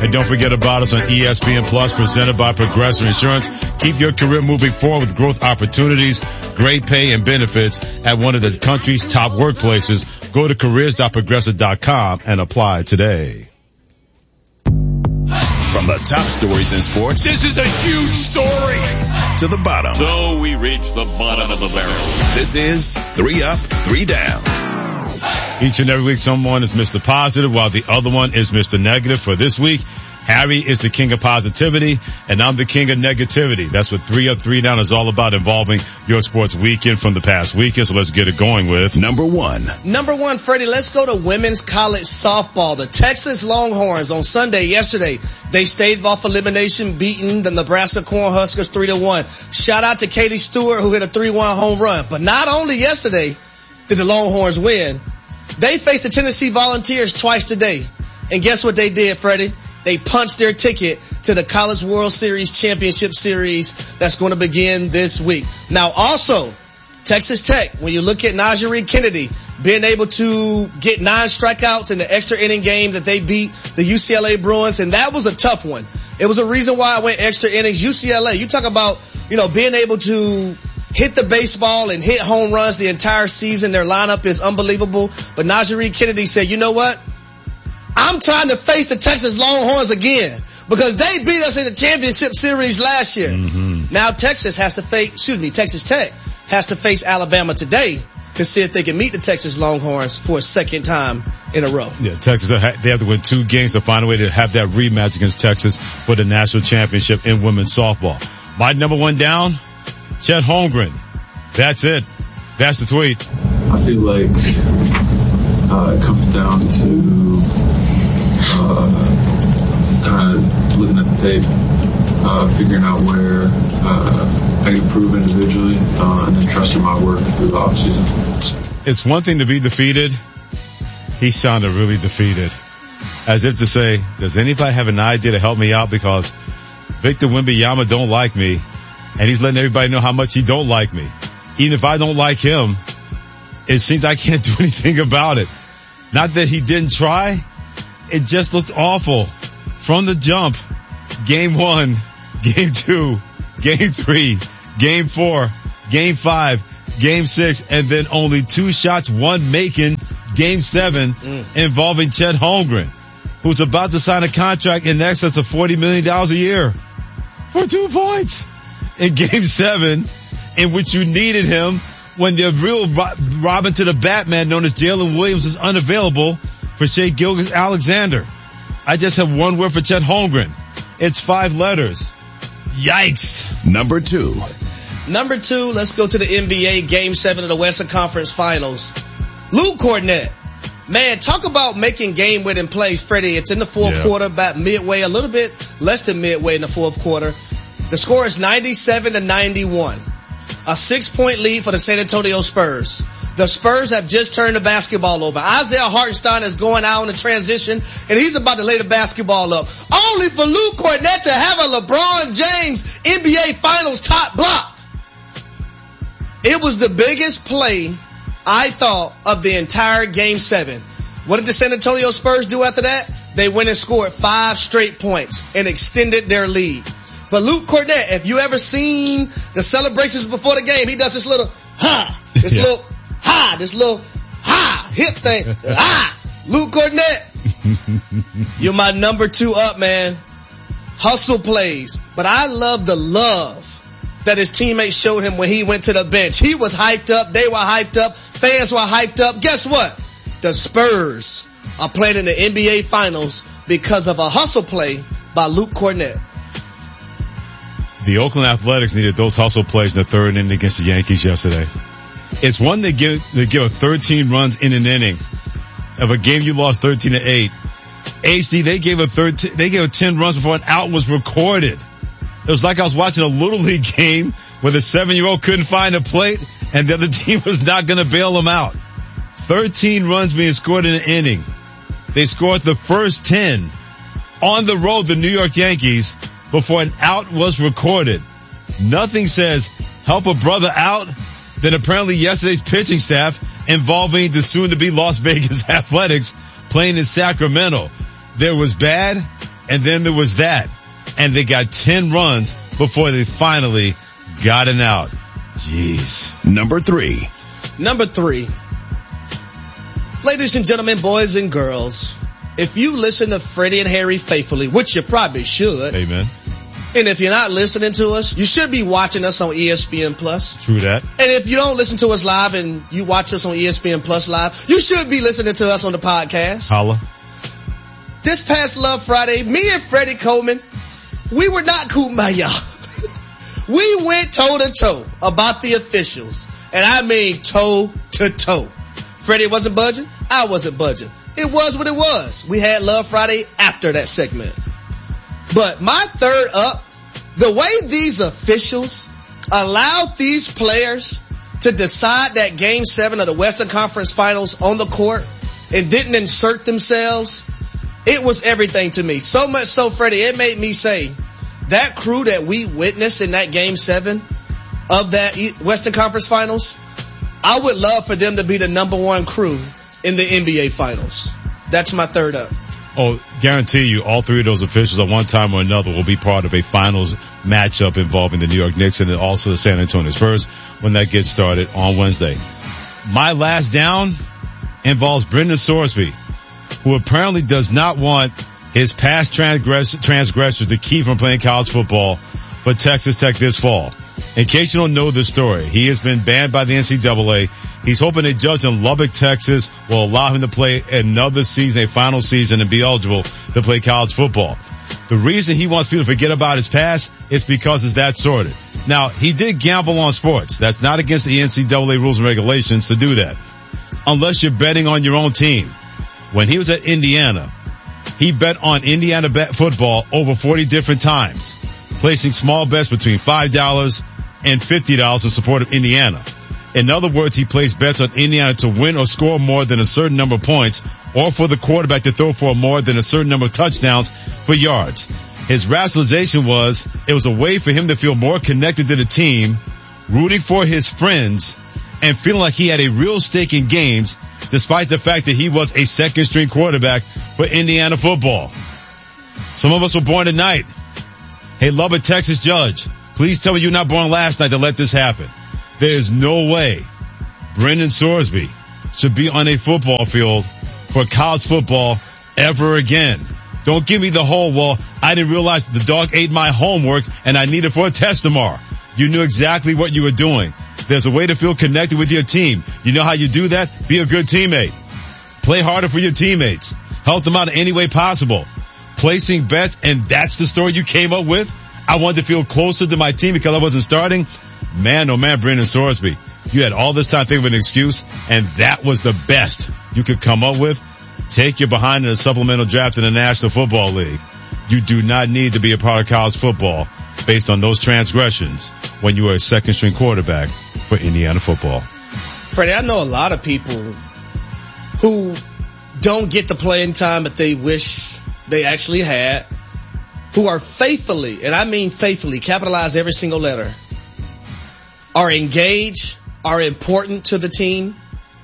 And don't forget about us on ESPN Plus, presented by Progressive Insurance. Keep your career moving forward with growth opportunities, great pay and benefits at one of the country's top workplaces. Go to careers.progressive.com and apply today. From the top stories in sports, this is a huge story, to the bottom. So we reach the bottom of the barrel. This is 3 Up, 3 Down. Each and every week someone is Mr. Positive while the other one is Mr. Negative. For this week, Harry is the king of positivity and I'm the king of negativity. That's what 3 Up, 3 Down is all about, involving your sports weekend from the past weekend. So let's get it going with number one, Freddie. Let's go to women's college softball. The Texas Longhorns on Sunday, yesterday, they staved off elimination, beating the Nebraska Cornhuskers 3-1. Shout out to Katie Stewart, who hit a 3-1 home run. But not only yesterday did the Longhorns win, they faced the Tennessee Volunteers twice today. And guess what they did, Freddie? They punched their ticket to the College World Series Championship Series that's going to begin this week. Now also, Texas Tech, when you look at Najee Kennedy being able to get 9 strikeouts in the extra inning game that they beat the UCLA Bruins, and that was a tough one. It was a reason why I went extra innings. UCLA, you talk about, being able to hit the baseball and hit home runs the entire season. Their lineup is unbelievable. But Najee Kennedy said, you know what? I'm trying to face the Texas Longhorns again because they beat us in the championship series last year. Mm-hmm. Now Texas Tech has to face Alabama today to see if they can meet the Texas Longhorns for a second time in a row. Yeah, Texas, they have to win 2 games to find a way to have that rematch against Texas for the national championship in women's softball. My number one down, Chet Holmgren. That's it. That's the tweet. I feel like it comes down to looking at the tape, figuring out where I can improve individually, and then trusting my work through the offseason. It's one thing to be defeated. He sounded really defeated, as if to say, does anybody have an idea to help me out, because Victor Wembanyama don't like me, and he's letting everybody know how much he don't like me. Even if I don't like him, it seems I can't do anything about it. Not that he didn't try. It just looked awful from the jump. Game 1, game 2, game 3, game 4, game 5, game 6, and then only 2 shots, 1 making game 7 involving Chet Holmgren, who's about to sign a contract in excess of $40 million a year for 2 points in game 7, in which you needed him when the real Robin to the Batman known as Jalen Williams is unavailable for Shai Gilgeous-Alexander. I just have one word for Chet Holmgren. It's 5 letters. Yikes. Number 2, let's go to the NBA Game 7 of the Western Conference Finals. Luke Kornet. Man, talk about making game-winning plays, Freddie. It's in the fourth quarter, about midway, a little bit less than midway in the fourth quarter. The score is 97-91. A 6-point lead for the San Antonio Spurs. The Spurs have just turned the basketball over. Isaiah Hartenstein is going out in the transition, and he's about to lay the basketball up. Only for Luke Kornet to have a LeBron James NBA Finals top block. It was the biggest play, I thought, of the entire Game 7. What did the San Antonio Spurs do after that? They went and scored 5 straight points and extended their lead. But Luke Kornet, if you ever seen the celebrations before the game, he does this little this little hip thing. Luke Kornet, you're my number 2 up, man. Hustle plays. But I love the love that his teammates showed him when he went to the bench. He was hyped up. They were hyped up. Fans were hyped up. Guess what? The Spurs are playing in the NBA Finals because of a hustle play by Luke Kornet. The Oakland Athletics needed those hustle plays in the 3rd inning against the Yankees yesterday. It's one they give 13 runs in an inning of a game you lost 13-8. HD, they gave a 10 runs before an out was recorded. It was like I was watching a Little League game where the 7-year-old couldn't find a plate and the other team was not going to bail them out. 13 runs being scored in an inning. They scored the first 10 on the road, the New York Yankees, before an out was recorded. Nothing says help a brother out than apparently yesterday's pitching staff involving the soon-to-be Las Vegas Athletics playing in Sacramento. There was bad, And then there was that. And they got 10 runs before they finally got an out. Jeez. Number 3. Number 3. Ladies and gentlemen, boys and girls, if you listen to Freddie and Harry faithfully, which you probably should. Amen. And if you're not listening to us, you should be watching us on ESPN Plus. True that. And if you don't listen to us live and you watch us on ESPN Plus live, you should be listening to us on the podcast. Holla. This past Love Friday, me and Freddie Coleman, we were not kumbaya. We went toe to toe about the officials. And I mean toe to toe. Freddie wasn't budging. I wasn't budging. It was what it was. We had Love Friday after that segment. But my third up, the way these officials allowed these players to decide that Game 7 of the Western Conference Finals on the court and didn't insert themselves, it was everything to me. So much so, Freddie, it made me say, that crew that we witnessed in that Game 7 of that Western Conference Finals, I would love for them to be the number 1 crew in the NBA Finals. That's my third up. Oh, guarantee you all 3 of those officials at one time or another will be part of a finals matchup involving the New York Knicks and also the San Antonio Spurs when that gets started on Wednesday. My last down involves Brendan Sorsby, who apparently does not want his past transgressors to keep from playing college football for Texas Tech this fall. In case you don't know the story, he has been banned by the NCAA. He's hoping a judge in Lubbock, Texas will allow him to play another season, a final season, and be eligible to play college football. The reason he wants people to forget about his past is because it's that sordid. Now, he did gamble on sports. That's not against the NCAA rules and regulations to do that. Unless you're betting on your own team. When he was at Indiana, he bet on Indiana football over 40 different times, placing small bets between $5 and $50 in support of Indiana. In other words, he placed bets on Indiana to win or score more than a certain number of points, or for the quarterback to throw for more than a certain number of touchdowns for yards. His rationalization was, it was a way for him to feel more connected to the team, rooting for his friends, and feeling like he had a real stake in games, despite the fact that he was a second-string quarterback for Indiana football. Some of us were born tonight. Hey, Lubbock, Texas judge, please tell me you're not born last night to let this happen. There is no way Brendan Sorsby should be on a football field for college football ever again. Don't give me the whole, well, I didn't realize the dog ate my homework and I need it for a test tomorrow. You knew exactly what you were doing. There's a way to feel connected with your team. You know how you do that? Be a good teammate. Play harder for your teammates. Help them out in any way possible. Placing bets, and that's the story you came up with? I wanted to feel closer to my team because I wasn't starting? Man, oh man, Brendan Sorsby. You had all this time thinking of an excuse, and that was the best you could come up with? Take your behind in a supplemental draft in the National Football League. You do not need to be a part of college football based on those transgressions when you are a second-string quarterback for Indiana football. Freddie, I know a lot of people who don't get the playing time that they wish they actually had, who are faithfully, and I mean faithfully, capitalize every single letter, are engaged, are important to the team,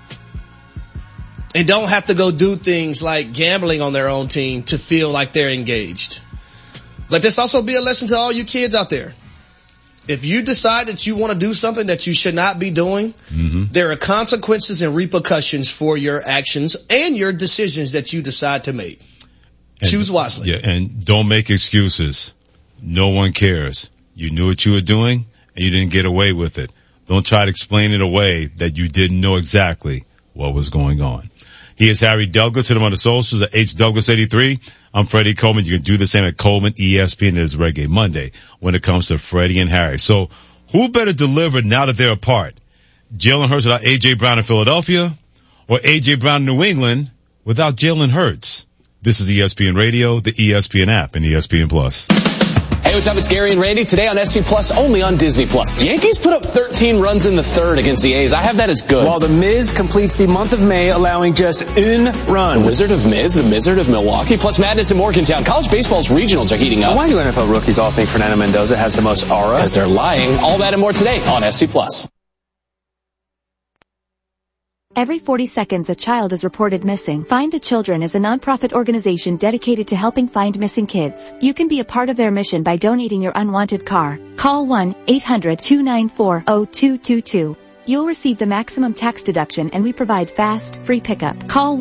and don't have to go do things like gambling on their own team to feel like they're engaged. Let this also be a lesson to all you kids out there. If you decide that you want to do something that you should not be doing, there are consequences and repercussions for your actions and your decisions that you decide to make. And, choose wisely. Yeah, and don't make excuses. No one cares. You knew what you were doing and you didn't get away with it. Don't try to explain it away that you didn't know exactly what was going on. He is Harry Douglas. Hit him on the socials at HDouglas83. I'm Freddie Coleman. You can do the same at Coleman ESPN. It is Reggae Monday when it comes to Freddie and Harry. So who better deliver now that they're apart? Jalen Hurts without A.J. Brown in Philadelphia, or A.J. Brown in New England without Jalen Hurts? This is ESPN Radio, the ESPN app, and ESPN Plus. Hey, what's up? It's Gary and Randy. Today on SC Plus, only on Disney Plus. Yankees put up 13 runs in the third against the A's. I have that as good. While the Miz completes the month of May, allowing just one run. The Wizard of Miz, the Wizard of Milwaukee, plus madness in Morgantown. College baseball's regionals are heating up. Why do NFL rookies all think Fernando Mendoza has the most aura? Because they're lying. All that and more today on SC Plus. Every 40 seconds a child is reported missing. Find the Children is a nonprofit organization dedicated to helping find missing kids. You can be a part of their mission by donating your unwanted car. Call 1-800-294-0222. You'll receive the maximum tax deduction and we provide fast, free pickup. Call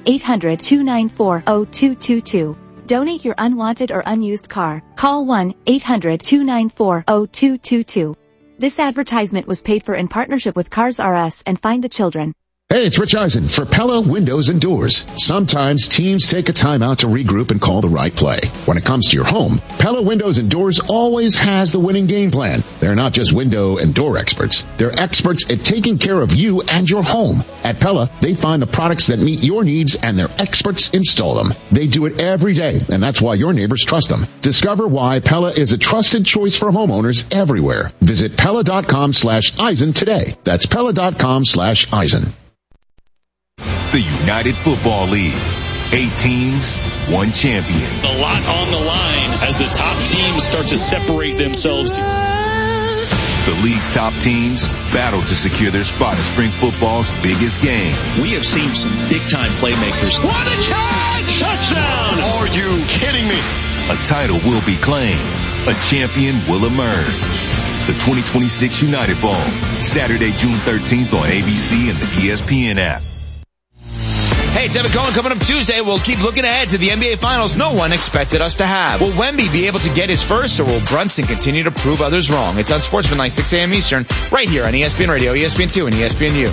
1-800-294-0222. Donate your unwanted or unused car. Call 1-800-294-0222. This advertisement was paid for in partnership with Cars R Us and Find the Children. Hey, it's Rich Eisen for Pella Windows and Doors. Sometimes teams take a time out to regroup and call the right play. When it comes to your home, Pella Windows and Doors always has the winning game plan. They're not just window and door experts. They're experts at taking care of you and your home. At Pella, they find the products that meet your needs and their experts install them. They do it every day, and that's why your neighbors trust them. Discover why Pella is a trusted choice for homeowners everywhere. Visit Pella.com/Eisen today. That's Pella.com/Eisen. The United Football League. 8 teams, 1 champion. A lot on the line as the top teams start to separate themselves. The league's top teams battle to secure their spot in spring football's biggest game. We have seen some big-time playmakers. What a catch! Touchdown! Are you kidding me? A title will be claimed. A champion will emerge. The 2026 United Bowl, Saturday, June 13th on ABC and the ESPN app. Hey, it's Evan Cohen. Coming up Tuesday, we'll keep looking ahead to the NBA Finals no one expected us to have. Will Wemby be able to get his first, or will Brunson continue to prove others wrong? It's on Sportsmanlike, 6 a.m. Eastern, right here on ESPN Radio, ESPN2, and ESPNU.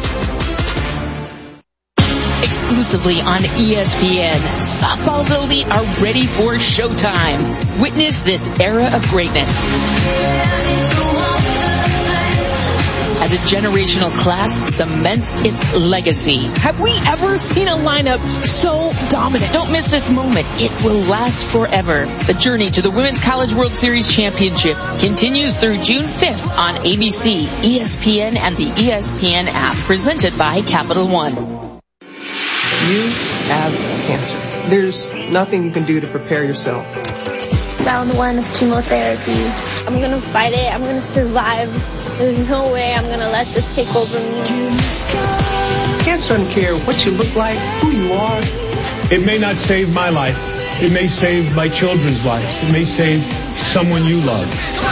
Exclusively on ESPN, softball's elite are ready for showtime. Witness this era of greatness as a generational class cements its legacy. Have we ever seen a lineup so dominant? Don't miss this moment. It will last forever. The journey to the Women's College World Series Championship continues through June 5th on ABC, ESPN, and the ESPN app, presented by Capital One. You have cancer. There's nothing you can do to prepare yourself. Round 1 of chemotherapy. I'm going to fight it. I'm going to survive. There's no way I'm going to let this take over me. Cancer doesn't care what you look like, who you are. It may not save my life. It may save my children's life. It may save someone you love.